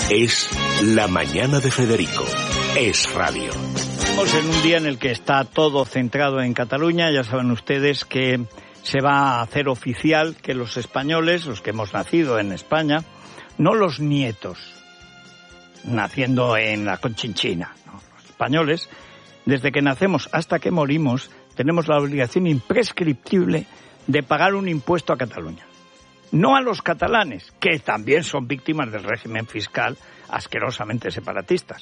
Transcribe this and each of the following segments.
Es La Mañana de Federico. Es radio. Estamos en un día en el que está todo centrado en Cataluña. Ya saben ustedes que se va a hacer oficial que los españoles, los que hemos nacido en España, no los nietos, naciendo en la Conchinchina, no, los españoles, desde que nacemos hasta que morimos, tenemos la obligación imprescriptible de pagar un impuesto a Cataluña. No a los catalanes, que también son víctimas del régimen fiscal asquerosamente separatista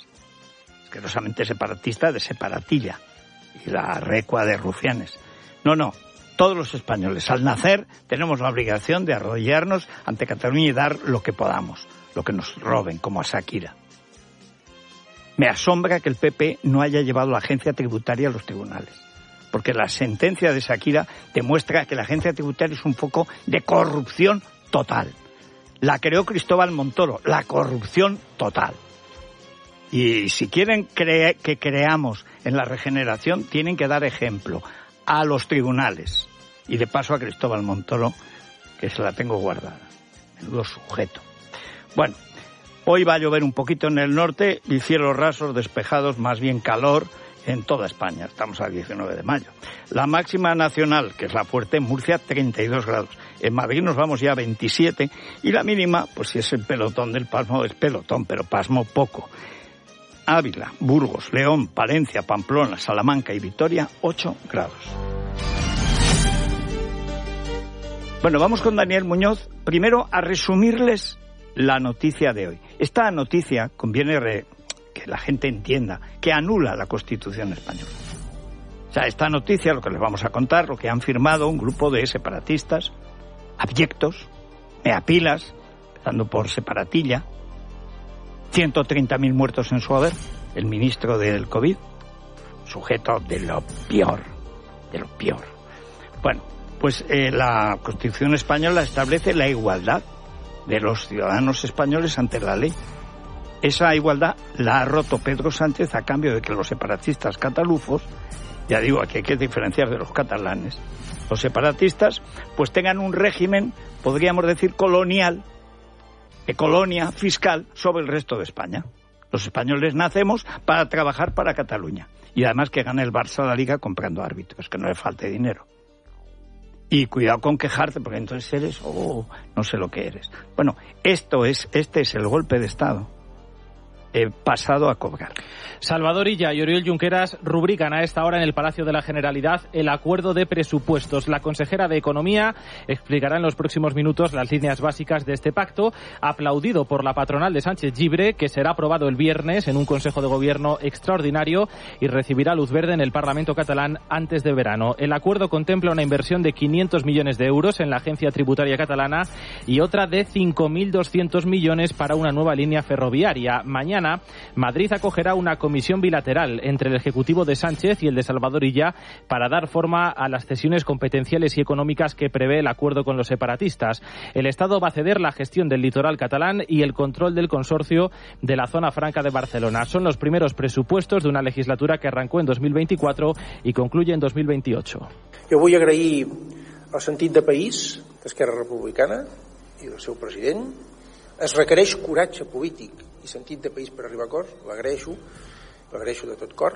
de separatilla y la recua de rufianes. No, todos los españoles al nacer tenemos la obligación de arrodillarnos ante Cataluña y dar lo que podamos, lo que nos roben, como a Shakira. Me asombra que el PP no haya llevado la agencia tributaria a los tribunales, porque la sentencia de Shakira demuestra que la agencia tributaria es un foco de corrupción total. La creó Cristóbal Montoro, la corrupción total. Y si quieren que creamos en la regeneración, tienen que dar ejemplo a los tribunales. Y de paso a Cristóbal Montoro, que se la tengo guardada. Menudo sujeto. Bueno, hoy va a llover un poquito en el norte y cielos rasos, despejados, más bien calor en toda España. Estamos al 19 de mayo. La máxima nacional, que es la fuerte, en Murcia, 32 grados. En Madrid nos vamos ya a 27. Y la mínima, pues si es el pelotón del pasmo, es pelotón, pero pasmo poco. Ávila, Burgos, León, Palencia, Pamplona, Salamanca y Vitoria, 8 grados. Bueno, vamos con Daniel Muñoz, primero a resumirles la noticia de hoy. Esta noticia conviene que la gente entienda que anula la Constitución española. O sea, esta noticia, lo que les vamos a contar, lo que han firmado un grupo de separatistas, abyectos, meapilas, empezando por Separatilla, 130.000 muertos en su haber, el ministro del COVID, sujeto de lo peor. Bueno, pues la Constitución española establece la igualdad de los ciudadanos españoles ante la ley. Esa igualdad la ha roto Pedro Sánchez a cambio de que los separatistas catalufos, ya digo, aquí hay que diferenciar de los catalanes, los separatistas pues tengan un régimen, podríamos decir, colonial, de colonia fiscal sobre el resto de España. Los españoles nacemos para trabajar para Cataluña. Y además que gane el Barça la Liga comprando árbitros, que no le falte dinero. Y cuidado con quejarte, porque entonces eres, no sé lo que eres. Bueno, este es el golpe de Estado pasado a cobrar. Salvador Illa y Oriol Junqueras rubrican a esta hora en el Palacio de la Generalitat el acuerdo de presupuestos. La consejera de Economía explicará en los próximos minutos las líneas básicas de este pacto, aplaudido por la patronal de Sánchez Llibre, que será aprobado el viernes en un Consejo de Gobierno extraordinario y recibirá luz verde en el Parlamento catalán antes de verano. El acuerdo contempla una inversión de 500 millones de euros en la agencia tributaria catalana y otra de 5.200 millones para una nueva línea ferroviaria. Mañana, Madrid acogerá una comisión bilateral entre el Ejecutivo de Sánchez y el de Salvador Illa para dar forma a las cesiones competenciales y económicas que prevé el acuerdo con los separatistas. El Estado va a ceder la gestión del litoral catalán y el control del consorcio de la zona franca de Barcelona. Son los primeros presupuestos de una legislatura que arrancó en 2024 y concluye en 2028. Jo vull agrair el sentit de país d'Esquerra Republicana i del seu president. Es requereix coratge polític i sentit de país per arribar a acords. L'agraeixo de tot cor.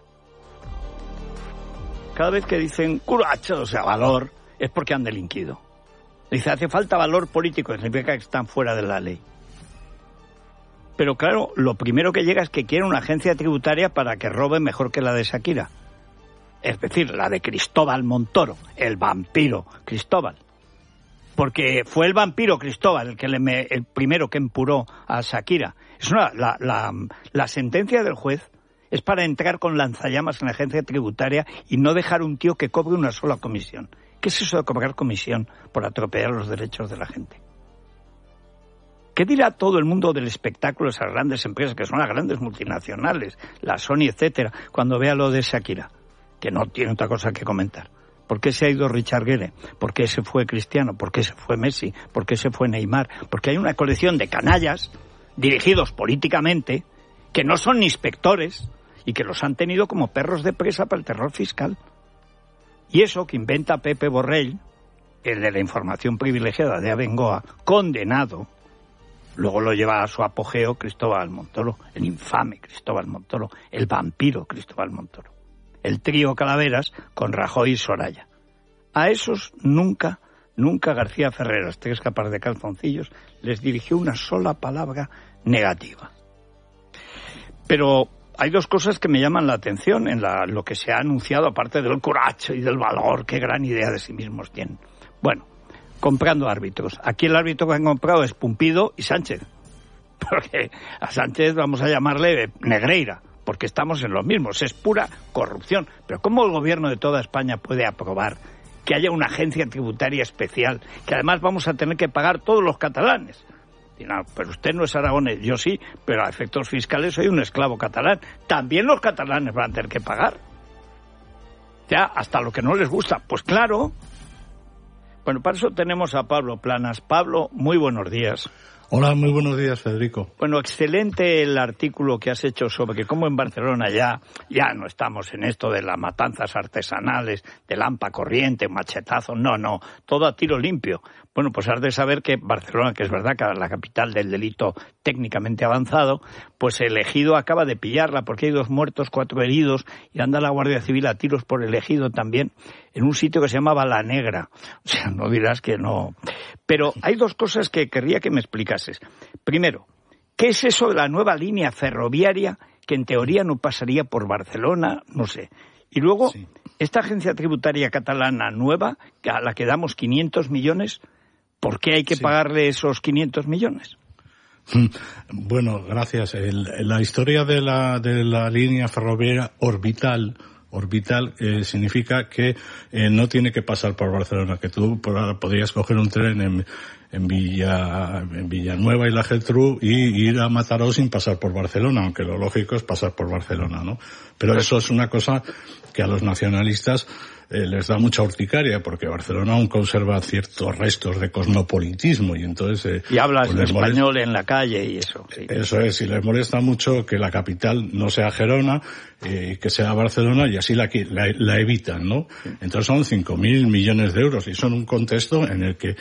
Cada vez que dicen coraje, o sea, valor, es porque han delinquido. Dice, hace falta valor político, significa que están fuera de la ley. Pero claro, lo primero que llega es que quieren una agencia tributaria para que robe mejor que la de Shakira. Es decir, la de Cristóbal Montoro, el vampiro Cristóbal. Porque fue el vampiro Cristóbal el primero que empuró a Shakira. La sentencia del juez es para entrar con lanzallamas en la agencia tributaria y no dejar un tío que cobre una sola comisión. ¿Qué es eso de cobrar comisión por atropellar los derechos de la gente? ¿Qué dirá todo el mundo del espectáculo, esas grandes empresas que son las grandes multinacionales, la Sony, etcétera, cuando vea lo de Shakira? Que no tiene otra cosa que comentar. ¿Por qué se ha ido Richard Gere? ¿Por qué se fue Cristiano? ¿Por qué se fue Messi? ¿Por qué se fue Neymar? Porque hay una colección de canallas dirigidos políticamente que no son ni inspectores y que los han tenido como perros de presa para el terror fiscal. Y eso que inventa Pepe Borrell, el de la información privilegiada de Abengoa, condenado, Luego lo lleva a su apogeo Cristóbal Montoro, el infame Cristóbal Montoro, el vampiro Cristóbal Montoro. El trío Calaveras con Rajoy y Soraya. A esos nunca García Ferreras, tres capas de calzoncillos, les dirigió una sola palabra negativa. Pero hay dos cosas que me llaman la atención en lo que se ha anunciado, aparte del coraje y del valor, qué gran idea de sí mismos tienen. Bueno, comprando árbitros. Aquí el árbitro que han comprado es Pumpido y Sánchez. Porque a Sánchez vamos a llamarle Negreira, porque estamos en lo mismo, es pura corrupción. Pero ¿cómo el gobierno de toda España puede aprobar que haya una agencia tributaria especial, que además vamos a tener que pagar todos los catalanes? Y no, pero usted no es aragonés, yo sí, pero a efectos fiscales soy un esclavo catalán. También los catalanes van a tener que pagar. Ya, hasta lo que no les gusta. Pues claro. Bueno, para eso tenemos a Pablo Planas. Pablo, muy buenos días. Hola, muy buenos días, Federico. Bueno, excelente el artículo que has hecho sobre que como en Barcelona ya no estamos en esto de las matanzas artesanales, de lampa corriente, machetazo, no, todo a tiro limpio. Bueno, pues has de saber que Barcelona, que es verdad que es la capital del delito técnicamente avanzado, pues el Ejido acaba de pillarla porque hay 2 muertos, 4 heridos y anda la Guardia Civil a tiros por el Ejido también en un sitio que se llamaba La Negra. O sea, no dirás que no. Pero hay 2 cosas que querría que me explicases. Primero, ¿qué es eso de la nueva línea ferroviaria que en teoría no pasaría por Barcelona? No sé. Y luego, sí, esta agencia tributaria catalana nueva, a la que damos 500 millones, ¿por qué hay que pagarle esos 500 millones? Bueno, gracias. La historia de la línea ferroviaria orbital significa que no tiene que pasar por Barcelona, que tú podrías coger un tren en Villanueva y la Geltrú y ir a Mataró sin pasar por Barcelona, aunque lo lógico es pasar por Barcelona, ¿no? Pero eso es una cosa que a los nacionalistas les da mucha urticaria, porque Barcelona aún conserva ciertos restos de cosmopolitismo y entonces y hablas pues español en la calle y eso. Sí. Eso es, y les molesta mucho que la capital no sea Gerona, que sea Barcelona, y así la evitan, ¿no? Entonces son 5.000 millones de euros, y son un contexto en el que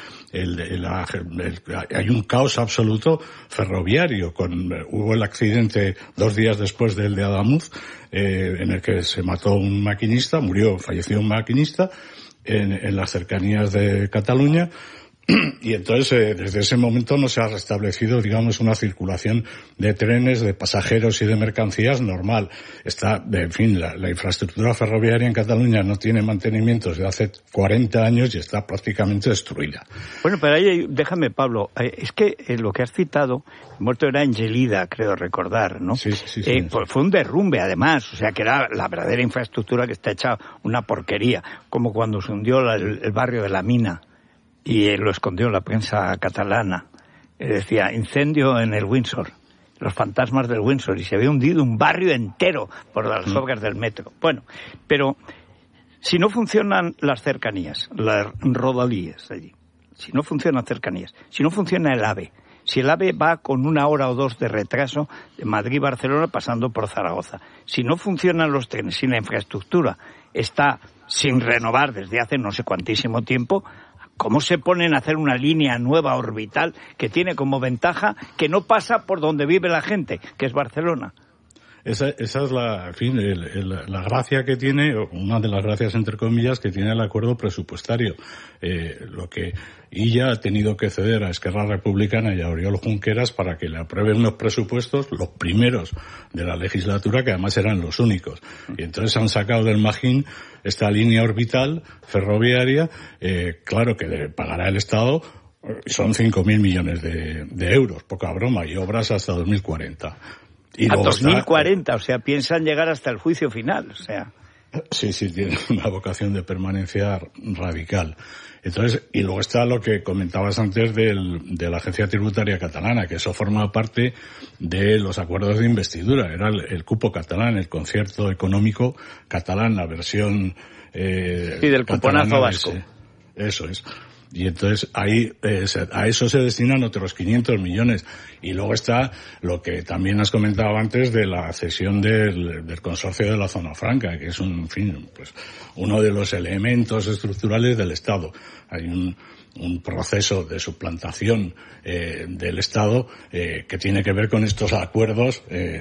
hay un caos absoluto ferroviario. Hubo el accidente 2 días después del de Adamuz, en el que se mató un maquinista, falleció un maquinista en las cercanías de Cataluña. Y entonces, desde ese momento no se ha restablecido, digamos, una circulación de trenes, de pasajeros y de mercancías normal. En fin, la infraestructura ferroviaria en Cataluña no tiene mantenimiento desde hace 40 años y está prácticamente destruida. Bueno, pero ahí, déjame, Pablo, es que lo que has citado, el muerto era en Gelida, creo recordar, ¿no? Sí. Pues fue un derrumbe, además, o sea, que era la verdadera infraestructura que está hecha una porquería, como cuando se hundió el barrio de la Mina. Y lo escondió la prensa catalana. Decía, incendio en el Windsor, los fantasmas del Windsor, y se había hundido un barrio entero por las obras del metro. Bueno, pero si no funcionan las cercanías, las rodalías allí, si no funcionan cercanías, si no funciona el AVE, si el AVE va con 1 hora o 2 de retraso de Madrid-Barcelona pasando por Zaragoza, si no funcionan los trenes, si la infraestructura está sin renovar desde hace no sé cuantísimo tiempo, ¿cómo se ponen a hacer una línea nueva orbital que tiene como ventaja que no pasa por donde vive la gente, que es Barcelona? Esa es la gracia que tiene, una de las gracias entre comillas que tiene el acuerdo presupuestario. Lo que Illa ha tenido que ceder a Esquerra Republicana y a Oriol Junqueras para que le aprueben unos presupuestos, los primeros de la legislatura, que además eran los únicos. Y entonces han sacado del magín esta línea orbital ferroviaria, claro que pagará el Estado. Son 5.000 millones de euros, poca broma, y obras hasta 2040. Y a 2040, o sea, piensan llegar hasta el juicio final, o sea. Sí, tienen una vocación de permanencia radical. Entonces, y luego está lo que comentabas antes de la Agencia Tributaria Catalana, que eso forma parte de los acuerdos de investidura. Era el cupo catalán, el concierto económico catalán, la versión del cuponazo vasco. Eso es. Y entonces ahí a eso se destinan otros 500 millones. Y luego está lo que también has comentado antes de la cesión del consorcio de la Zona Franca, que es uno de los elementos estructurales del Estado. Hay un proceso de suplantación del Estado que tiene que ver con estos acuerdos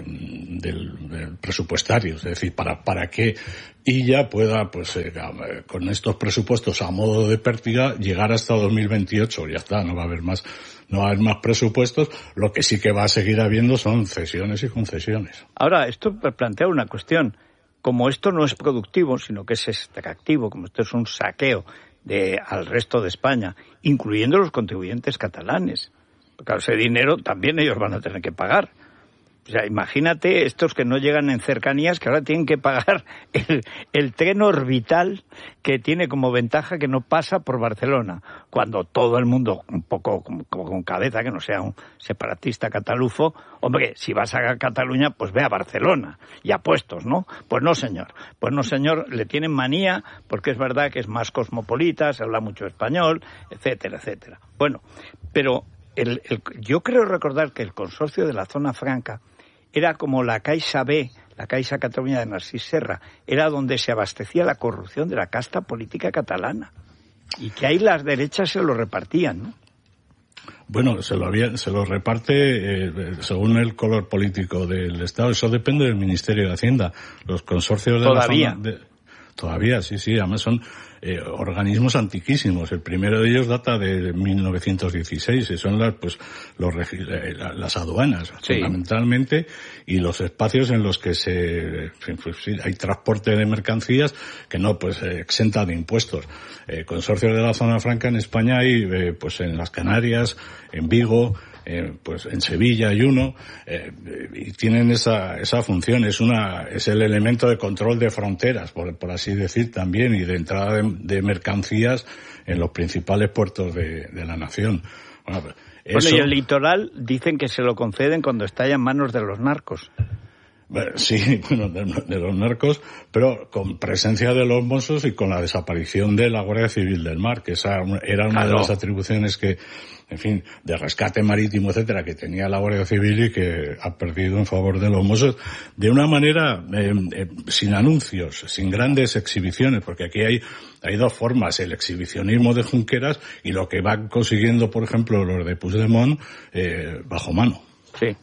del presupuestarios, es decir, para que Illa pueda, pues, con estos presupuestos a modo de pértiga, llegar hasta 2028. Ya está, no va a haber más presupuestos. Lo que sí que va a seguir habiendo son cesiones y concesiones. Ahora, esto plantea una cuestión. Como esto no es productivo, sino que es extractivo, como esto es un saqueo al resto de España, incluyendo los contribuyentes catalanes. Porque ese dinero también ellos van a tener que pagar. O sea, imagínate estos que no llegan en cercanías, que ahora tienen que pagar el tren orbital que tiene como ventaja que no pasa por Barcelona, cuando todo el mundo, un poco con cabeza, que no sea un separatista catalufo, hombre, si vas a Cataluña, pues ve a Barcelona, y a puestos, ¿no? Pues no, señor, le tienen manía, porque es verdad que es más cosmopolita, se habla mucho español, etcétera, etcétera. Bueno, pero yo creo recordar que el consorcio de la zona franca era como la Caixa B, la Caixa Cataluña de Narcís Serra, era donde se abastecía la corrupción de la casta política catalana. Y que ahí las derechas se lo repartían, ¿no? Bueno, se lo reparte según el color político del Estado. Eso depende del Ministerio de Hacienda. Los consorcios de ¿Todavía? Todavía, sí. Además son organismos antiquísimos. El primero de ellos data de 1916 y son las aduanas, sí, fundamentalmente, y los espacios en los que hay transporte de mercancías que no exenta de impuestos. Consorcios de la zona franca en España hay en las Canarias, en Vigo, en Sevilla hay uno, y tienen esa función. Es el elemento de control de fronteras, por así decir, también, y de entrada de mercancías en los principales puertos de la nación. Bueno, y el litoral dicen que se lo conceden cuando está ya en manos de los narcos. Sí, de los narcos, pero con presencia de los Mossos y con la desaparición de la Guardia Civil del Mar, que esa era una de las atribuciones que, en fin, de rescate marítimo, etcétera, que tenía la Guardia Civil y que ha perdido en favor de los Mossos, de una manera sin anuncios, sin grandes exhibiciones, porque aquí hay dos formas: el exhibicionismo de Junqueras y lo que van consiguiendo, por ejemplo, los de Puigdemont bajo mano. Sí.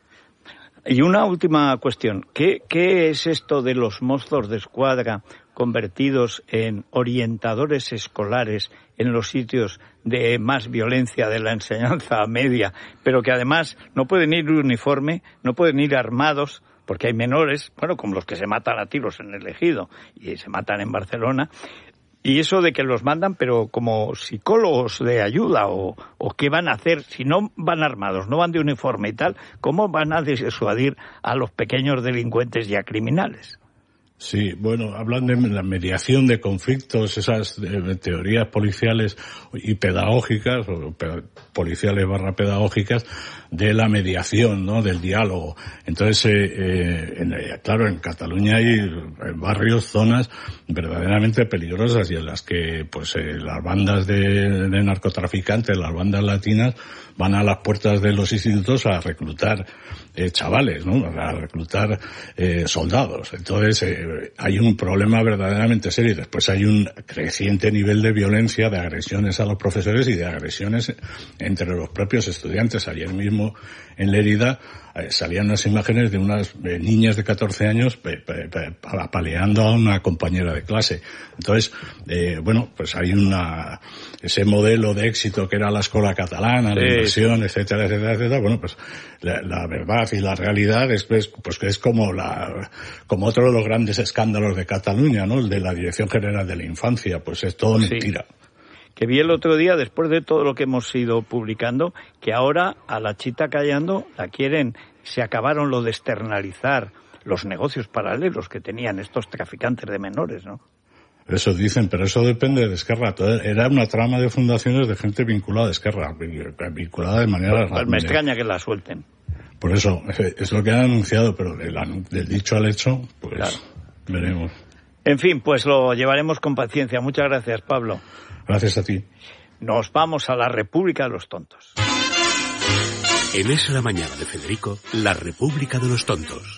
Y una última cuestión. ¿Qué es esto de los mozos de escuadra convertidos en orientadores escolares en los sitios de más violencia de la enseñanza media, pero que además no pueden ir uniforme, no pueden ir armados, porque hay menores, como los que se matan a tiros en el Ejido y se matan en Barcelona? Y eso de que los mandan, pero como psicólogos de ayuda, o qué van a hacer si no van armados, no van de uniforme y tal, ¿cómo van a disuadir a los pequeños delincuentes y a criminales? Sí, hablan de la mediación de conflictos, esas teorías policiales y pedagógicas, o policiales / pedagógicas, de la mediación, ¿no?, del diálogo. Entonces, claro, en Cataluña hay barrios, zonas verdaderamente peligrosas, y en las que, las bandas de narcotraficantes, las bandas latinas, van a las puertas de los institutos a reclutar chavales, ¿no?, a reclutar soldados. Entonces, hay un problema verdaderamente serio. Después hay un creciente nivel de violencia, de agresiones a los profesores y de agresiones entre los propios estudiantes. Ayer mismo en Lérida salían unas imágenes de unas niñas de 14 años apaleando a una compañera de clase. Entonces, hay ese modelo de éxito que era la escuela catalana, la inversión, etcétera, etcétera, etcétera. La verdad y la realidad es que es como otro de los grandes escándalos de Cataluña, ¿no?, el de la Dirección General de la Infancia. Es todo mentira. Que vi el otro día, después de todo lo que hemos ido publicando, que ahora a la Chita Callando se acabaron lo de externalizar los negocios paralelos que tenían estos traficantes de menores, ¿no? Eso dicen, pero eso depende de Esquerra. Era una trama de fundaciones de gente vinculada a Esquerra, vinculada de manera... Pues me extraña que la suelten. Por eso, es lo que han anunciado, pero del dicho al hecho, claro, veremos. En fin, lo llevaremos con paciencia. Muchas gracias, Pablo. Gracias a ti. Nos vamos a la República de los Tontos. En Es la Mañana de Federico, la República de los Tontos,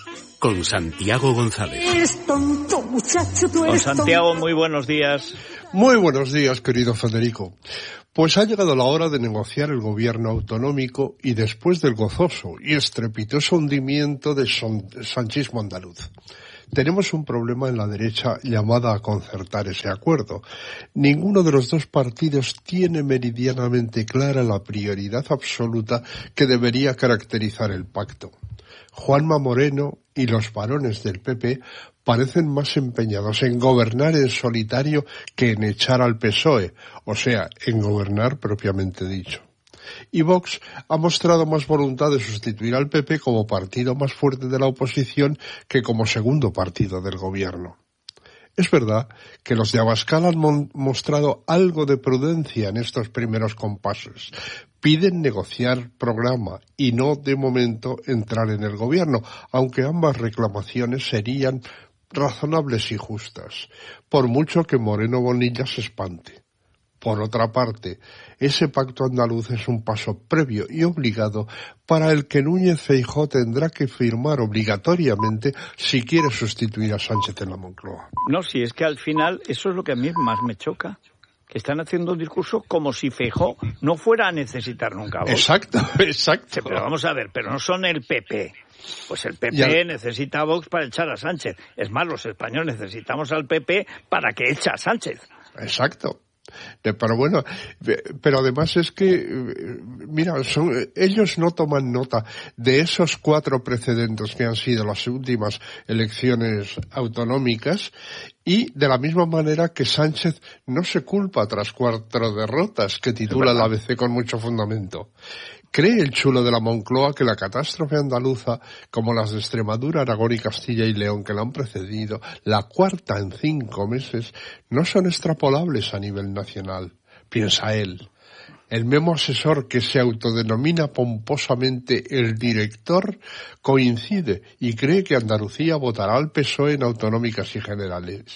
con Santiago González. Eres tonto, muchacho, tú Don eres Santiago, tonto. muy buenos días. Muy buenos días, querido Federico. Pues ha llegado la hora de negociar el gobierno autonómico y después del gozoso y estrepitoso hundimiento del sanchismo andaluz. Tenemos un problema en la derecha llamada a concertar ese acuerdo. Ninguno de los dos partidos tiene meridianamente clara la prioridad absoluta que debería caracterizar el pacto. Juanma Moreno y los varones del PP parecen más empeñados en gobernar en solitario que en echar al PSOE, o sea, en gobernar propiamente dicho. Y Vox ha mostrado más voluntad de sustituir al PP como partido más fuerte de la oposición que como segundo partido del gobierno. Es verdad que los de Abascal han mostrado algo de prudencia en estos primeros compases. Piden negociar programa y no, de momento, entrar en el gobierno, aunque ambas reclamaciones serían razonables y justas, por mucho que Moreno Bonilla se espante. Por otra parte, ese pacto andaluz es un paso previo y obligado para el que Núñez Feijóo tendrá que firmar obligatoriamente si quiere sustituir a Sánchez en la Moncloa. No, si es que al final eso es lo que a mí más me choca. Que están haciendo un discurso como si Feijóo no fuera a necesitar nunca a Vox. Exacto. Sí, pero vamos a ver, pero no son el PP. Pues el PP necesita a Vox para echar a Sánchez. Es más, los españoles necesitamos al PP para que eche a Sánchez. Exacto. Pero bueno, pero además es que, mira, ellos no toman nota de esos 4 precedentes que han sido las últimas elecciones autonómicas y de la misma manera que Sánchez no se culpa tras 4 derrotas que titula el ABC con mucho fundamento. ¿Cree el chulo de la Moncloa que la catástrofe andaluza, como las de Extremadura, Aragón y Castilla y León que la han precedido, la cuarta en 5 meses, no son extrapolables a nivel nacional? Piensa él. El memo asesor que se autodenomina pomposamente el director coincide y cree que Andalucía votará al PSOE en autonómicas y generales.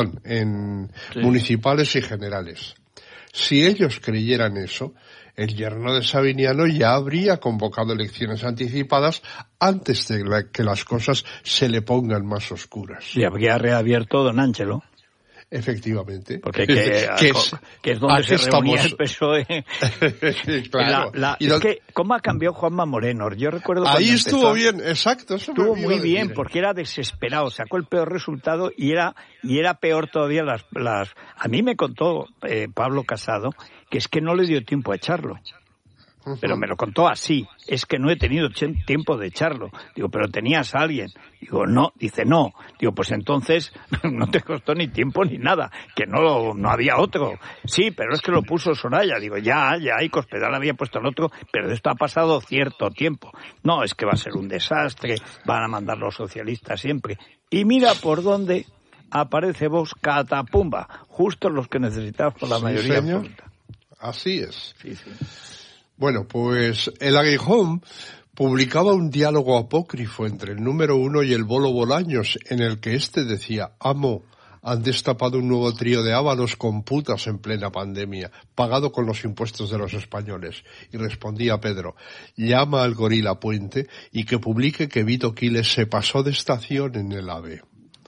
Municipales y generales. Si ellos creyeran eso, el yerno de Sabiniano ya habría convocado elecciones anticipadas antes de que las cosas se le pongan más oscuras. Y habría reabierto Don Ángelo. Efectivamente. Porque que es donde se reunía el PSOE. Claro. Es que, ¿cómo ha cambiado Juanma Moreno? Yo recuerdo ahí estuvo bien, exacto. Eso estuvo muy bien, porque era desesperado, sacó el peor resultado y era peor todavía las... A mí me contó Pablo Casado que es que no le dio tiempo a echarlo. Pero me lo contó así, es que no he tenido tiempo de echarlo. Digo, pero tenías a alguien. Digo, no, dice, no. Digo, pues entonces no te costó ni tiempo ni nada, que no había otro. Sí, pero es que lo puso Soraya. Digo, ya, y Cospedal había puesto el otro, pero de esto ha pasado cierto tiempo. No, es que va a ser un desastre, van a mandar los socialistas siempre. Y mira por dónde aparece Vox, catapumba, justo los que necesitamos por la mayoría absoluta. Así es. Sí. Bueno, pues el Aguijón publicaba un diálogo apócrifo entre el número 1 y el Bolo Bolaños, en el que éste decía: «Amo, han destapado un nuevo trío de ávalos con putas en plena pandemia, pagado con los impuestos de los españoles». Y respondía Pedro: «Llama al gorila Puente y que publique que Vito Quiles se pasó de estación en el AVE».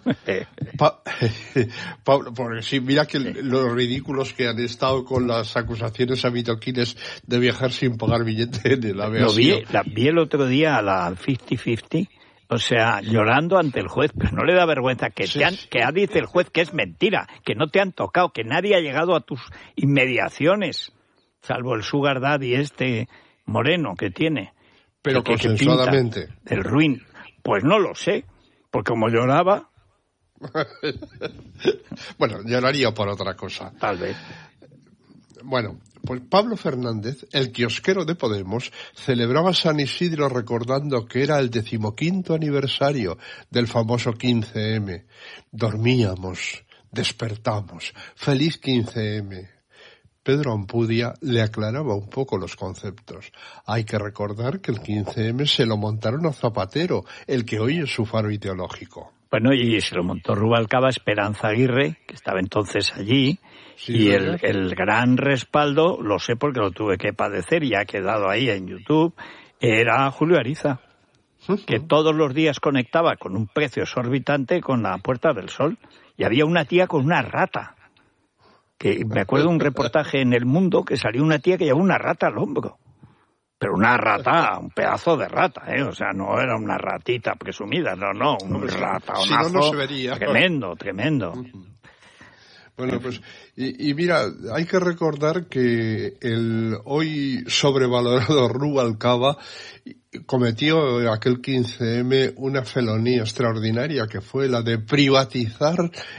Pablo, porque sí, mira que los ridículos que han estado con las acusaciones a Vito Quiles de viajar sin pagar billete en el AVE. Lo vi el otro día a la 50-50, o sea, llorando ante el juez, pero no le da vergüenza que dice el juez que es mentira, que no te han tocado, que nadie ha llegado a tus inmediaciones, salvo el sugar daddy Moreno que tiene. Pero consensuadamente. El ruin. Pues no lo sé, porque como lloraba... Bueno, lloraría por otra cosa. Tal vez. Bueno, pues Pablo Fernández, el kiosquero de Podemos, celebraba San Isidro recordando que era el 15º aniversario del famoso 15M. Dormíamos, despertamos, feliz 15M. Pedro Ampudia le aclaraba un poco los conceptos. Hay que recordar que el 15M se lo montaron a Zapatero, el que hoy es su faro ideológico. Bueno, y se lo montó Rubalcaba, Esperanza Aguirre, que estaba entonces allí, sí, y el gran respaldo, lo sé porque lo tuve que padecer y ha quedado ahí en YouTube, era Julio Ariza. que todos los días conectaba con un precio exorbitante con la Puerta del Sol. Y había una tía con una rata. Que me acuerdo de un reportaje en El Mundo que salió una tía que llevaba una rata al hombro. Pero una rata, un pedazo de rata, ¿eh? O sea, no era una ratita presumida, no, un rataonazo. Si no se vería. Tremendo. Bueno, pues, y mira, hay que recordar que el hoy sobrevalorado Rubalcaba cometió aquel 15M una felonía extraordinaria que fue la de privatizar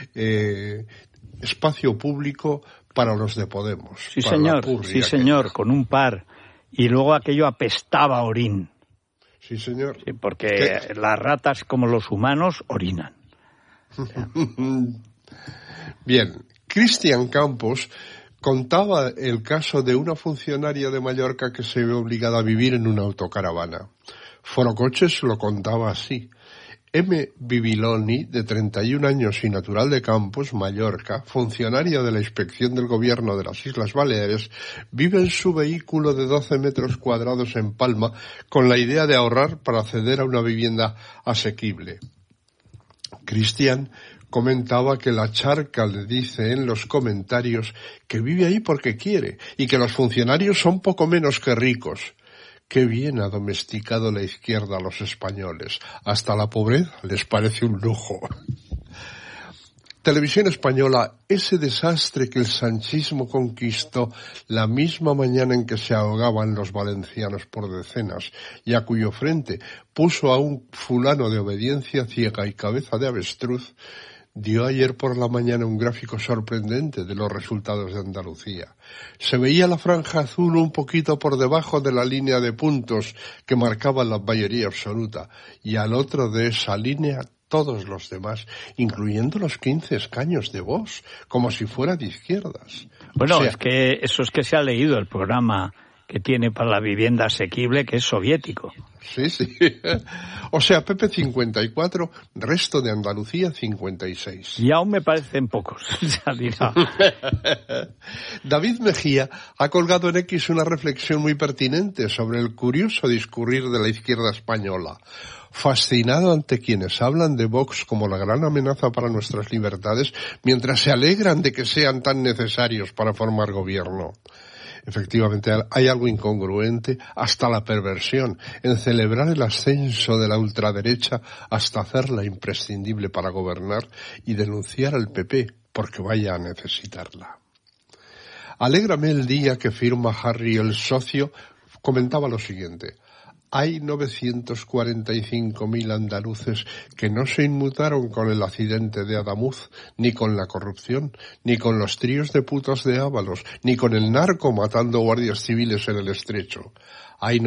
espacio público para los de Podemos. Sí, señor, con un par. Y luego aquello apestaba a orín. Sí, señor. Sí, porque las ratas, como los humanos, orinan. O sea. Bien, Cristian Campos contaba el caso de una funcionaria de Mallorca que se ve obligada a vivir en una autocaravana. Forocoches lo contaba así. M. Bibiloni, de 31 años y natural de Campos, Mallorca, funcionaria de la Inspección del Gobierno de las Islas Baleares, vive en su vehículo de 12 metros cuadrados en Palma con la idea de ahorrar para acceder a una vivienda asequible. Cristian comentaba que la charca le dice en los comentarios que vive ahí porque quiere y que los funcionarios son poco menos que ricos. Qué bien ha domesticado la izquierda a los españoles. Hasta la pobreza les parece un lujo. Televisión Española, ese desastre que el sanchismo conquistó la misma mañana en que se ahogaban los valencianos por decenas y a cuyo frente puso a un fulano de obediencia ciega y cabeza de avestruz, dio ayer por la mañana un gráfico sorprendente de los resultados de Andalucía. Se veía la franja azul un poquito por debajo de la línea de puntos que marcaba la mayoría absoluta, y al otro de esa línea todos los demás, incluyendo los 15 escaños de Vox, como si fuera de izquierdas. Bueno, es que se ha leído el programa que tiene para la vivienda asequible, que es soviético. Sí. O sea, PP 54, resto de Andalucía 56. Y aún me parecen pocos, ya dirá. David Mejía ha colgado en X una reflexión muy pertinente sobre el curioso discurrir de la izquierda española. Fascinado ante quienes hablan de Vox como la gran amenaza para nuestras libertades, mientras se alegran de que sean tan necesarios para formar gobierno. Efectivamente, hay algo incongruente, hasta la perversión, en celebrar el ascenso de la ultraderecha hasta hacerla imprescindible para gobernar y denunciar al PP porque vaya a necesitarla. Alégrame el día que firma Harry el socio, comentaba lo siguiente. Hay 945.000 andaluces que no se inmutaron con el accidente de Adamuz, ni con la corrupción, ni con los tríos de putas de Ábalos, ni con el narco matando guardias civiles en el Estrecho. Hay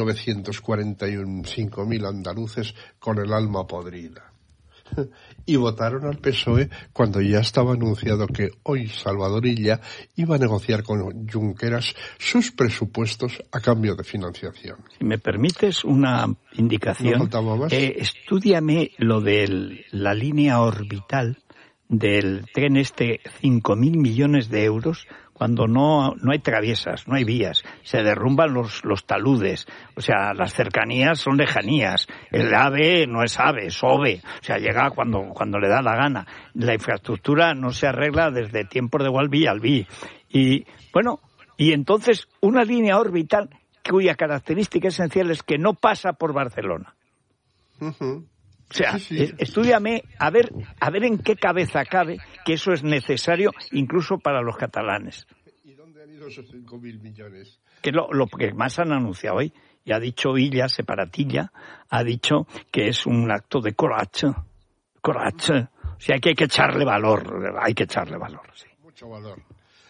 945.000 andaluces con el alma podrida. Y votaron al PSOE cuando ya estaba anunciado que hoy Salvador Illa iba a negociar con Junqueras sus presupuestos a cambio de financiación. Si me permites una indicación, ¿No faltaba más? Estúdiame lo de la línea orbital del tren 5.000 millones de euros, cuando no hay traviesas, no hay vías, se derrumban los taludes, o sea, las cercanías son lejanías, el AVE no es AVE, es OVE, o sea, llega cuando le da la gana, la infraestructura no se arregla desde tiempos de Villalbí, y bueno, y entonces una línea orbital cuya característica esencial es que no pasa por Barcelona. Uh-huh. O sea, sí. Estúdiame a ver en qué cabeza cabe que eso es necesario incluso para los catalanes. ¿Y dónde han ido esos 5.000 millones? Que lo que más han anunciado hoy, y ha dicho Illa, separatilla, ha dicho que es un acto de coraje. O sea, que hay que echarle valor, sí. Mucho valor.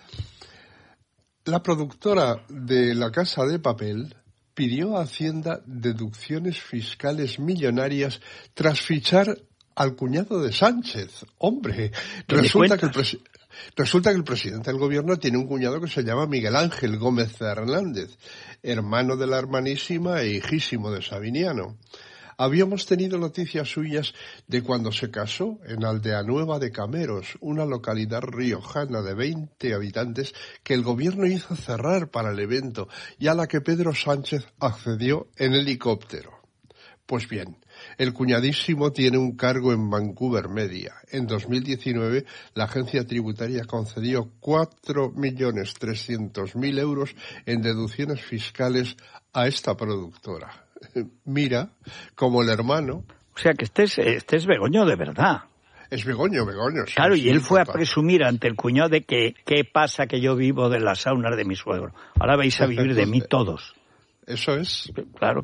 La productora de La Casa de Papel pidió a Hacienda deducciones fiscales millonarias tras fichar al cuñado de Sánchez. Hombre, resulta que el presidente del gobierno tiene un cuñado que se llama Miguel Ángel Gómez Fernández, hermano de la hermanísima e hijísimo de Sabiniano. Habíamos tenido noticias suyas de cuando se casó en Aldeanueva de Cameros, una localidad riojana de 20 habitantes que el gobierno hizo cerrar para el evento y a la que Pedro Sánchez accedió en helicóptero. Pues bien, el cuñadísimo tiene un cargo en Vancouver Media. En 2019, la agencia tributaria concedió 4.300.000 euros en deducciones fiscales a esta productora. Mira, como el hermano. O sea que este es Begoño de verdad. Es Begoño. Sí, claro, y él fue total. a presumir ante el cuñado de que qué pasa que yo vivo de las saunas de mi suegro. Ahora vais a vivir de mí todos. Eso es. Claro.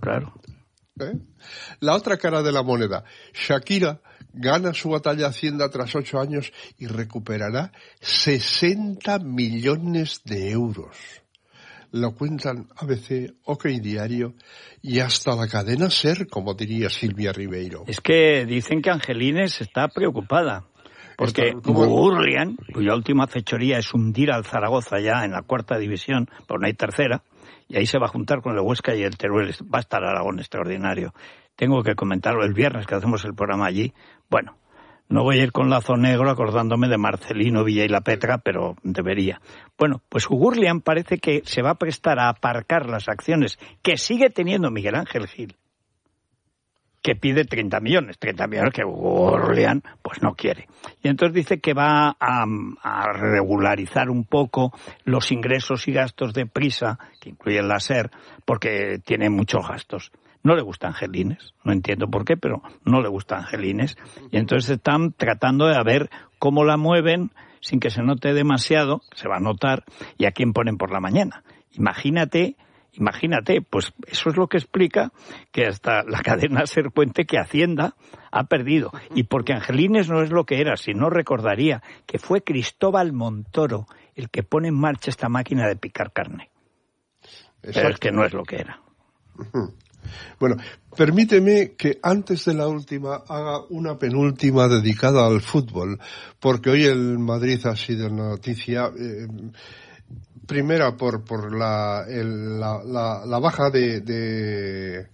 La otra cara de la moneda. Shakira gana su batalla Hacienda tras 8 años y recuperará 60 millones de euros. Lo cuentan ABC, OK Diario y hasta la cadena SER, como diría Silvia Ribeiro. Es que dicen que Angelines está preocupada. Porque Gurlian, cuya última fechoría es hundir al Zaragoza ya en la 4ª división, pero no hay 3ª, y ahí se va a juntar con el Huesca y el Teruel. Va a estar Aragón extraordinario. Tengo que comentarlo el viernes que hacemos el programa allí. Bueno, no voy a ir con lazo negro acordándome de Marcelino, Villa y la Petra, pero debería. Bueno, pues Gurlian parece que se va a prestar a aparcar las acciones que sigue teniendo Miguel Ángel Gil, que pide 30 millones que Gurlian pues no quiere. Y entonces dice que va a regularizar un poco los ingresos y gastos de Prisa, que incluyen la SER, porque tiene muchos gastos. No le gusta Angelines, no entiendo por qué, pero no le gusta Angelines. Y entonces están tratando de ver cómo la mueven sin que se note demasiado, se va a notar, y a quién ponen por la mañana. Imagínate, pues eso es lo que explica que hasta la cadena SER cuente que Hacienda ha perdido. Y porque Angelines no es lo que era, si no recordaría que fue Cristóbal Montoro el que pone en marcha esta máquina de picar carne. Pero es que no es lo que era. Bueno, permíteme que antes de la última haga una penúltima dedicada al fútbol, porque hoy el Madrid ha sido noticia. Primera por la baja de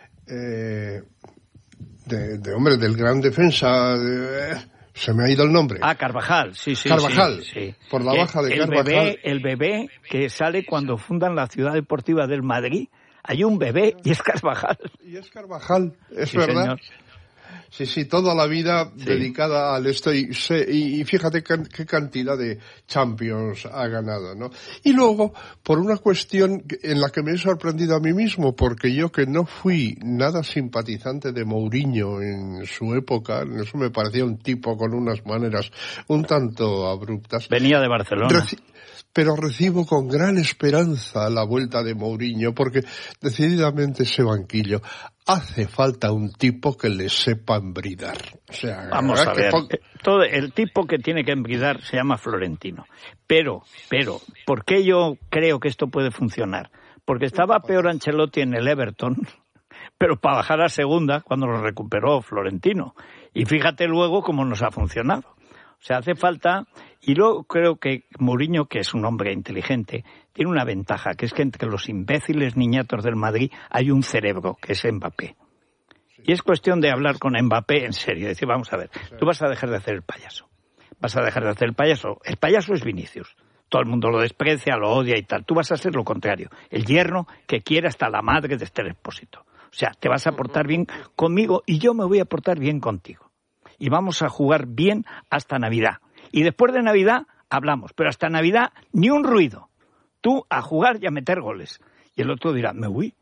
hombre, del gran defensa, se me ha ido el nombre. Carvajal, sí. Carvajal, sí. Por la baja de Carvajal. El bebé que sale cuando fundan la Ciudad Deportiva del Madrid, hay un bebé y es Carvajal. Es sí, verdad. Señor. Sí, toda la vida dedicada al esto y fíjate qué cantidad de Champions ha ganado, ¿no? Y luego, por una cuestión en la que me he sorprendido a mí mismo, porque yo que no fui nada simpatizante de Mourinho en su época, eso me parecía un tipo con unas maneras un tanto abruptas. Venía de Barcelona. Pero recibo con gran esperanza la vuelta de Mourinho, porque decididamente ese banquillo hace falta un tipo que le sepa embridar. O sea, vamos a ver, el tipo que tiene que embridar se llama Florentino. Pero, ¿por qué yo creo que esto puede funcionar? Porque estaba peor Ancelotti en el Everton, pero para bajar a segunda cuando lo recuperó Florentino. Y fíjate luego cómo nos ha funcionado. O sea, hace falta, y luego creo que Mourinho, que es un hombre inteligente, tiene una ventaja, que es que entre los imbéciles niñatos del Madrid hay un cerebro, que es Mbappé. Y es cuestión de hablar con Mbappé en serio, decir, vamos a ver, tú vas a dejar de hacer el payaso. El payaso es Vinicius. Todo el mundo lo desprecia, lo odia y tal. Tú vas a hacer lo contrario, el yerno que quiere hasta la madre de Esther Expósito. O sea, te vas a portar bien conmigo y yo me voy a portar bien contigo. Y vamos a jugar bien hasta Navidad. Y después de Navidad hablamos, pero hasta Navidad ni un ruido. Tú a jugar y a meter goles. Y el otro dirá, me voy.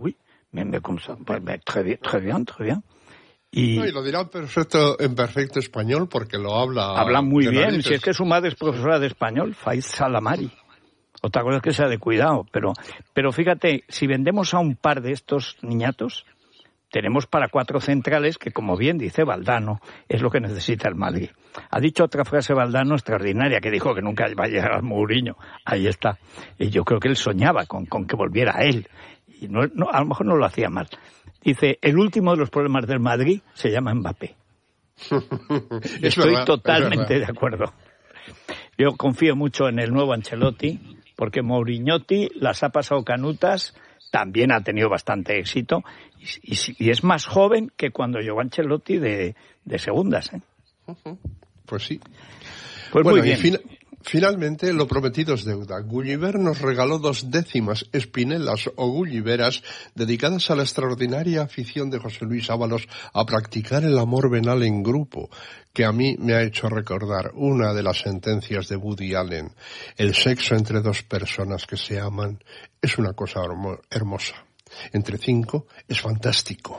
Très bien. Y lo dirá en perfecto español porque lo habla. Habla muy bien, si es que su madre es profesora de español, Faiz Salamari. Otra cosa es que sea de cuidado, pero fíjate, si vendemos a un par de estos niñatos, tenemos para 4 centrales que, como bien dice Valdano, es lo que necesita el Madrid. Ha dicho otra frase Valdano extraordinaria, que dijo que nunca va a llegar al Mourinho. Ahí está. Y yo creo que él soñaba con que volviera a él. Y no, a lo mejor no lo hacía mal. Dice, el último de los problemas del Madrid se llama Mbappé. Estoy totalmente de acuerdo. Yo confío mucho en el nuevo Ancelotti, porque Mourinhotti las ha pasado canutas, también ha tenido bastante éxito, y es más joven que cuando llegó Ancelotti de segundas, ¿eh? Pues sí. Pues bueno, muy bien. Finalmente, lo prometido es deuda. Gulliver nos regaló 2 décimas espinelas o gulliveras dedicadas a la extraordinaria afición de José Luis Ábalos a practicar el amor venal en grupo, que a mí me ha hecho recordar una de las sentencias de Woody Allen. El sexo entre 2 personas que se aman es una cosa hermosa. Entre 5 es fantástico.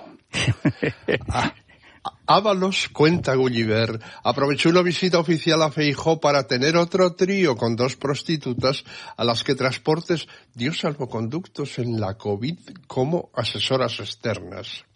Ábalos, cuenta Gulliver, aprovechó una visita oficial a Feijóo para tener otro trío con 2 prostitutas a las que Transportes dio salvoconductos en la COVID como asesoras externas.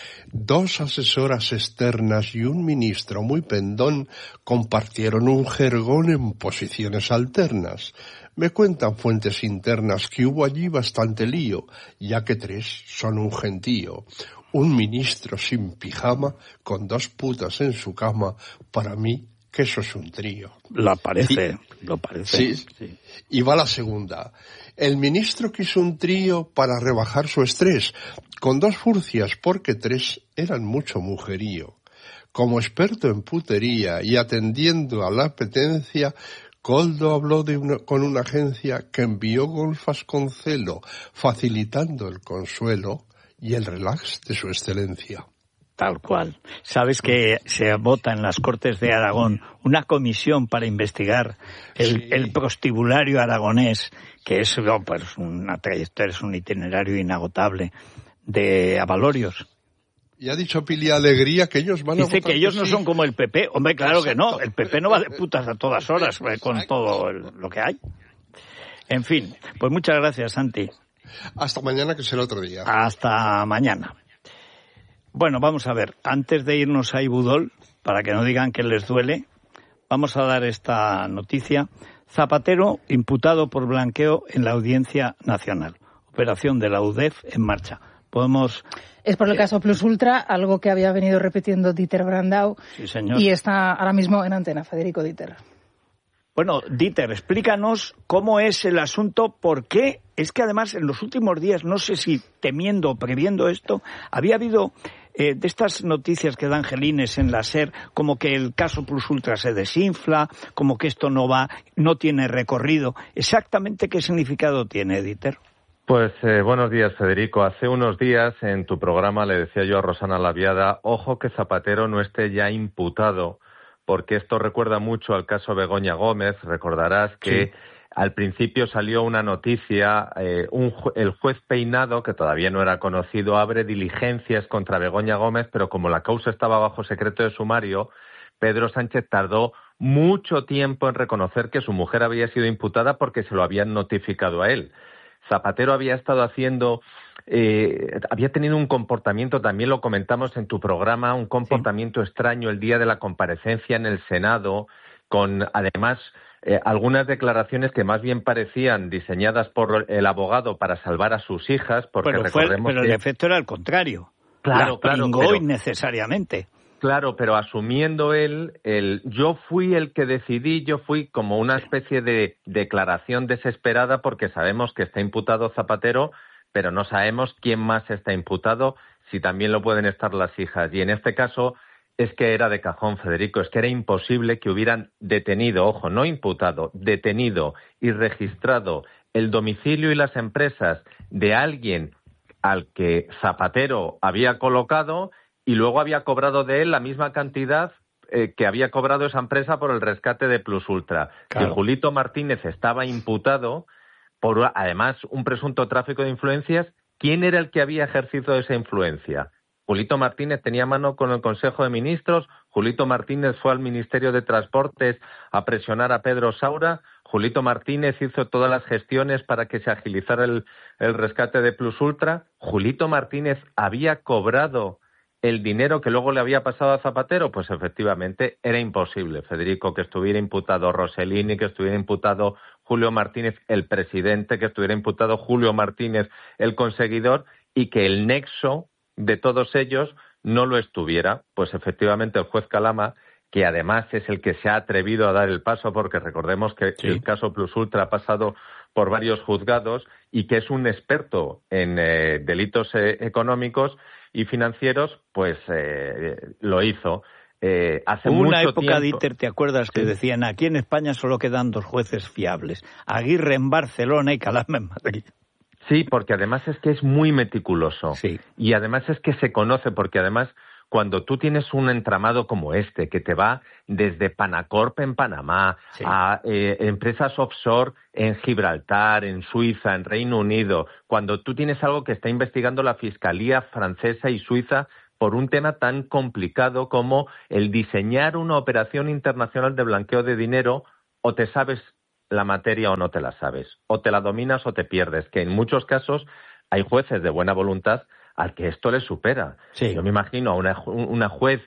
2 asesoras externas y un ministro muy pendón compartieron un jergón en posiciones alternas. Me cuentan fuentes internas que hubo allí bastante lío, ya que 3 son un gentío. Un ministro sin pijama con 2 putas en su cama, para mí que eso es un trío. Lo parece. Sí. Y va la segunda. El ministro quiso un trío para rebajar su estrés, con 2 furcias porque 3 eran mucho mujerío. Como experto en putería y atendiendo a la apetencia, Koldo habló con una agencia que envió golfas con celo, facilitando el consuelo y el relax de su excelencia. Tal cual. Sabes que se vota en las Cortes de Aragón una comisión para investigar el prostibulario aragonés, que es pues, una trayectoria, es un itinerario inagotable de avalorios. Y ha dicho Pili Alegría que ellos van a votar. Dice que ellos no son como el PP. Hombre, claro que no. El PP no va de putas a todas horas con todo lo que hay. En fin, pues muchas gracias, Santi. Hasta mañana, que será otro día. Hasta mañana. Bueno, vamos a ver. Antes de irnos a Ibudol, para que no digan que les duele, vamos a dar esta noticia. Zapatero imputado por blanqueo en la Audiencia Nacional. Operación de la UDEF en marcha. Podemos... Es por el caso Plus Ultra, algo que había venido repitiendo Dieter Brandau. Sí, señor. Y está ahora mismo en antena, Federico Dieter. Bueno, Dieter, explícanos cómo es el asunto, por qué. Es que además en los últimos días, no sé si temiendo o previendo esto, había habido de estas noticias que dan Gelines en la SER, como que el caso Plus Ultra se desinfla, como que esto no tiene recorrido. ¿Exactamente qué significado tiene, Dieter? Pues buenos días, Federico. Hace unos días en tu programa le decía yo a Rosana Laviada, ojo que Zapatero no esté ya imputado, porque esto recuerda mucho al caso Begoña Gómez. Recordarás que al principio salió una noticia, el juez Peinado, que todavía no era conocido, abre diligencias contra Begoña Gómez, pero como la causa estaba bajo secreto de sumario, Pedro Sánchez tardó mucho tiempo en reconocer que su mujer había sido imputada porque se lo habían notificado a él. Zapatero había estado había tenido un comportamiento, también lo comentamos en tu programa, un comportamiento extraño el día de la comparecencia en el Senado, con además algunas declaraciones que más bien parecían diseñadas por el abogado para salvar a sus hijas, porque recordemos pero el efecto era el contrario. Claro, innecesariamente. Claro, pero asumiendo yo fui el que decidí, yo fui como una especie de declaración desesperada porque sabemos que está imputado Zapatero, pero no sabemos quién más está imputado, si también lo pueden estar las hijas. Y en este caso es que era de cajón, Federico, es que era imposible que hubieran detenido, ojo, no imputado, detenido y registrado el domicilio y las empresas de alguien al que Zapatero había colocado y luego había cobrado de él la misma cantidad que había cobrado esa empresa por el rescate de Plus Ultra. Claro. Si Julito Martínez estaba imputado por, además, un presunto tráfico de influencias, ¿quién era el que había ejercido esa influencia? Julito Martínez tenía mano con el Consejo de Ministros, Julito Martínez fue al Ministerio de Transportes a presionar a Pedro Saura, Julito Martínez hizo todas las gestiones para que se agilizara el rescate de Plus Ultra, Julito Martínez había cobrado el dinero que luego le había pasado a Zapatero. Pues efectivamente era imposible, Federico, que estuviera imputado Rossellini, que estuviera imputado Julio Martínez, el presidente, que estuviera imputado Julio Martínez, el conseguidor, y que el nexo de todos ellos no lo estuviera. Pues efectivamente el juez Calama, que además es el que se ha atrevido a dar el paso, porque recordemos que el caso Plus Ultra ha pasado por varios juzgados y que es un experto en delitos económicos y financieros, pues lo hizo. hace Hubo mucho una época, tiempo... Dieter, ¿te acuerdas que decían aquí en España solo quedan 2 jueces fiables? Aguirre en Barcelona y Calama en Madrid. Sí, porque además es que es muy meticuloso. Sí. Y además es que se conoce, porque además cuando tú tienes un entramado como este, que te va desde Panacorp en Panamá a empresas offshore en Gibraltar, en Suiza, en Reino Unido, cuando tú tienes algo que está investigando la Fiscalía francesa y suiza por un tema tan complicado como el diseñar una operación internacional de blanqueo de dinero, o te sabes la materia o no te la sabes, o te la dominas o te pierdes, que en muchos casos hay jueces de buena voluntad al que esto le supera. Sí. Yo me imagino a una juez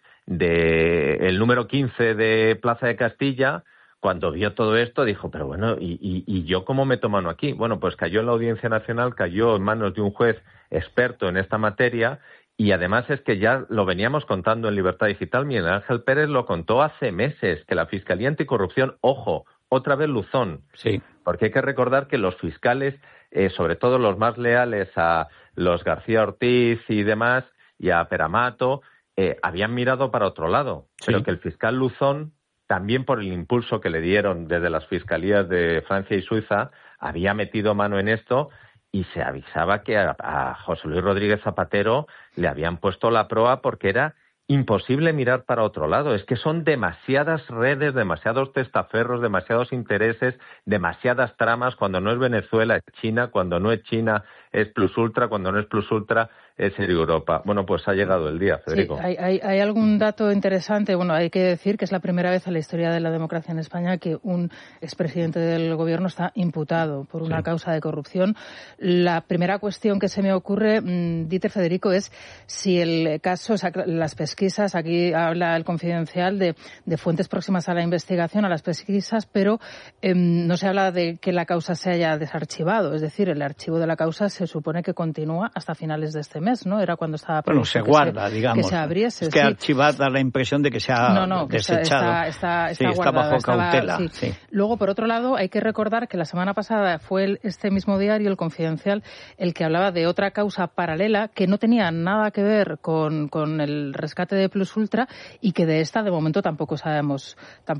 del número 15 de Plaza de Castilla, cuando vio todo esto, dijo, pero bueno, ¿y yo cómo meto mano aquí? Bueno, pues cayó en la Audiencia Nacional, cayó en manos de un juez experto en esta materia, y además es que ya lo veníamos contando en Libertad Digital. Miguel Ángel Pérez lo contó hace meses, que la Fiscalía Anticorrupción, ojo, otra vez Luzón, sí, porque hay que recordar que los fiscales, sobre todo los más leales a los García Ortiz y demás, y a Peramato, habían mirado para otro lado, pero que el fiscal Luzón, también por el impulso que le dieron desde las fiscalías de Francia y Suiza, había metido mano en esto, y se avisaba que a José Luis Rodríguez Zapatero le habían puesto la proa porque era imposible mirar para otro lado. Es que son demasiadas redes, demasiados testaferros, demasiados intereses, demasiadas tramas. Cuando no es Venezuela es China, cuando no es China es Plus Ultra, cuando no es Plus Ultra es Europa. Bueno, pues ha llegado el día, Federico. Sí, hay algún dato interesante. Bueno, hay que decir que es la primera vez en la historia de la democracia en España que un expresidente del gobierno está imputado por una causa de corrupción. La primera cuestión que se me ocurre, Dieter, Federico, es si el caso, o sea, las pesquisas, aquí habla el Confidencial de fuentes próximas a la investigación, a las pesquisas, pero no se habla de que la causa se haya desarchivado. Es decir, el archivo de la causa se supone que continúa hasta finales de este mes, ¿no? Era cuando estaba previsto se guarda, digamos. que se abriese. Es que archivar da la impresión de que se ha desechado. Está guardada, bajo cautela. Sí. Luego, por otro lado, hay que recordar que la semana pasada fue este mismo diario, el Confidencial, el que hablaba de otra causa paralela que no tenía nada que ver con el rescate de Plus Ultra y que de esta, de momento, tampoco sabemos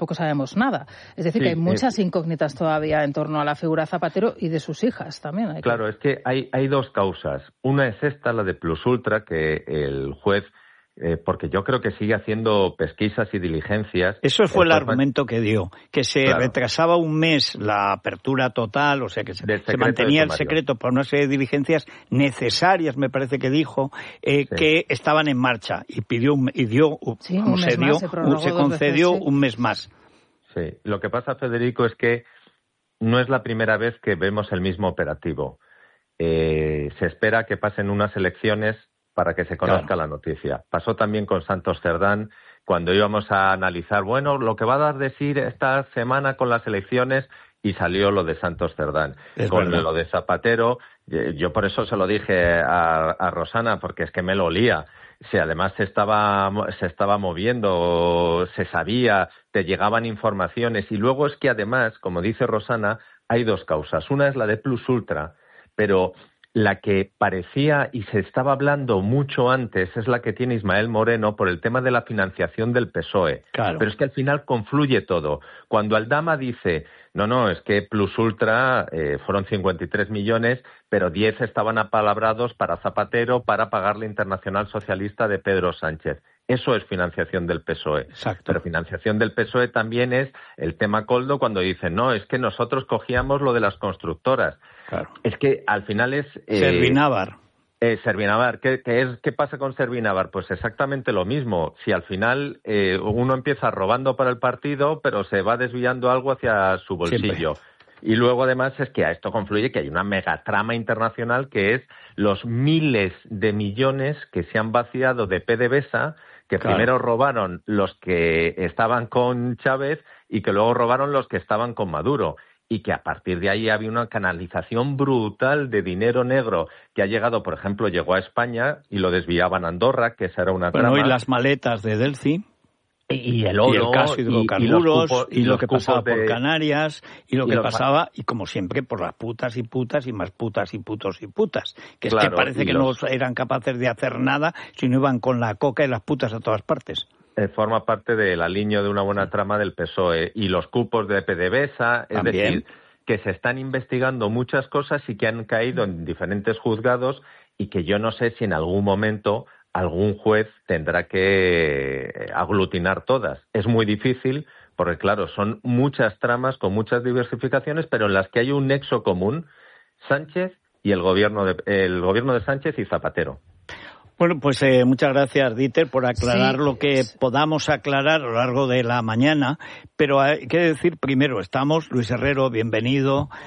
nada. Es decir, que hay muchas incógnitas todavía en torno a la figura Zapatero y de sus hijas también. Es que hay dos causas. Una es esta, la de Plus Ultra, que el juez, porque yo creo que sigue haciendo pesquisas y diligencias. Eso fue el argumento que dio, que se retrasaba un mes la apertura total, o sea que se mantenía el secreto por una serie de diligencias necesarias, me parece que dijo, que estaban en marcha, y se concedió un mes más. Sí, lo que pasa, Federico, es que no es la primera vez que vemos el mismo operativo. Se espera que pasen unas elecciones para que se conozca la noticia. Pasó también con Santos Cerdán, cuando íbamos a analizar, bueno, lo que va a dar de sí esta semana con las elecciones, y salió lo de Santos Cerdán. Con lo de Zapatero, yo por eso se lo dije a Rosana, porque es que me lo olía. Si además se estaba moviendo, se sabía, te llegaban informaciones, y luego es que además, como dice Rosana, hay dos causas. Una es la de Plus Ultra, pero la que parecía y se estaba hablando mucho antes es la que tiene Ismael Moreno por el tema de la financiación del PSOE. Claro. Pero es que al final confluye todo. Cuando Aldama dice, no, es que Plus Ultra fueron 53 millones, pero 10 estaban apalabrados para Zapatero para pagar la Internacional Socialista de Pedro Sánchez. Eso es financiación del PSOE. Exacto. Pero financiación del PSOE también es el tema Coldo cuando dicen, no, es que nosotros cogíamos lo de las constructoras. Claro. Es que al final es... Servinávar. Servinávar. ¿Qué pasa con Servinávar? Pues exactamente lo mismo. Si al final uno empieza robando para el partido, pero se va desviando algo hacia su bolsillo. Siempre. Y luego, además, es que a esto confluye que hay una megatrama internacional que es los miles de millones que se han vaciado de PDVSA, que primero robaron los que estaban con Chávez y que luego robaron los que estaban con Maduro. Y que a partir de ahí había una canalización brutal de dinero negro que ha llegado, por ejemplo, llegó a España y lo desviaban a Andorra, que esa era una trama. Bueno, y las maletas de Delci. Y el oro, y el caso hidrocarburos, y lo que pasaba por Canarias, y lo que pasaba, y como siempre, por las putas y putas, y más putas y putos y putas. Que es que parece que no eran capaces de hacer nada, sino iban con la coca y las putas a todas partes. forma parte del aliño de una buena trama del PSOE. Y los cupos de PDVSA, es decir, que se están investigando muchas cosas y que han caído en diferentes juzgados y que yo no sé si en algún momento algún juez tendrá que aglutinar todas. Es muy difícil porque, claro, son muchas tramas con muchas diversificaciones, pero en las que hay un nexo común, Sánchez y el gobierno de Sánchez y Zapatero. Bueno, pues muchas gracias, Dieter, por aclarar lo que podamos aclarar a lo largo de la mañana. Pero hay que decir primero, estamos, Luis Herrero, bienvenido.